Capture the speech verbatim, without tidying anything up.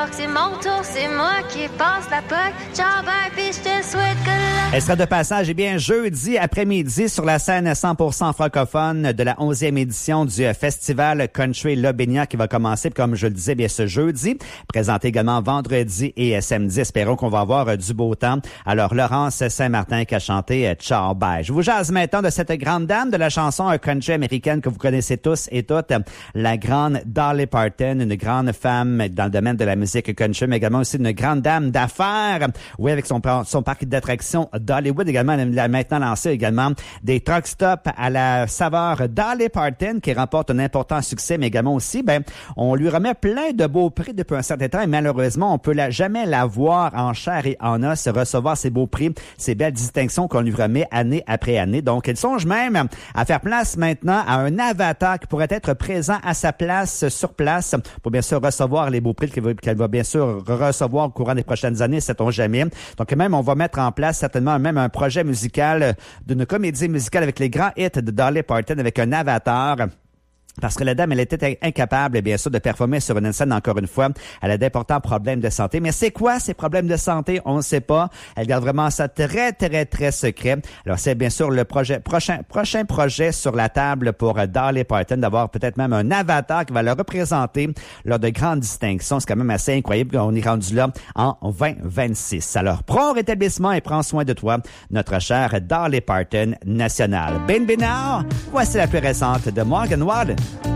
croire que c'est mon tour, c'est moi qui passe la poque. Ciao, bye, puis je te souhaite que la... Elle sera de passage, eh bien, jeudi après-midi sur la scène cent pour cent francophone de la onzième édition du Festival Country Lobénia qui va commencer, comme je le disais, bien ce jeudi. Présenté également vendredi et samedi. Espérons qu'on va avoir du beau temps. Alors, Laurence Saint-Martin qui a chanté Ciao, bye. Je vous jase maintenant de cette grande dame de la chanson country américaine que vous connaissez tous et toutes, la grande Dolly Parton, une grande femme dans le domaine de la musique country, mais également aussi une grande dame d'affaires. Oui, avec son, son parc d'attractions d'Hollywood également. Elle a maintenant lancé également des truck stops à la saveur Dolly Parton qui remporte un important succès, mais également aussi, ben, on lui remet plein de beaux prix depuis un certain temps et malheureusement, on peut la, jamais la voir en chair et en os recevoir ces beaux prix, ces belles distinctions qu'on lui remet année après année. Donc, elle songe même à faire place maintenant à un avatar qui pourrait être présent à sa place, sur place, pour bien sûr recevoir les beaux prix qu'elle va, qu'elle va bien sûr recevoir au courant des prochaines années, sait-on jamais. Donc, même, on va mettre en place certainement même un projet musical d'une comédie musicale avec les grands hits de Dolly Parton avec un avatar. Parce que la dame, elle était incapable, bien sûr, de performer sur une scène encore une fois. Elle a d'importants problèmes de santé. Mais c'est quoi ces problèmes de santé? On ne sait pas. Elle garde vraiment ça très, très, très secret. Alors, c'est bien sûr le projet, prochain, prochain projet sur la table pour Dolly Parton d'avoir peut-être même un avatar qui va la représenter lors de grandes distinctions. C'est quand même assez incroyable qu'on est rendu là en vingt vingt-six. Alors, prends rétablissement et prends soin de toi, notre chère Dolly Parton nationale. Ben Benard, voici la plus récente de Morgan Wallen.